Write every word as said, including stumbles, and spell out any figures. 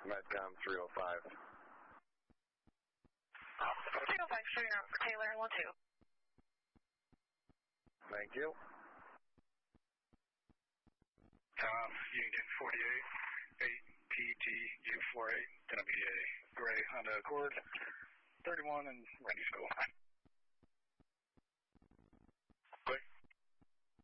Medcom three oh five. three oh five, showing out for Taylor, one two. Thank you. Tom, Union forty-eight, eight P T U forty-eight, going to be a gray Honda Accord, thirty-one and ready to go.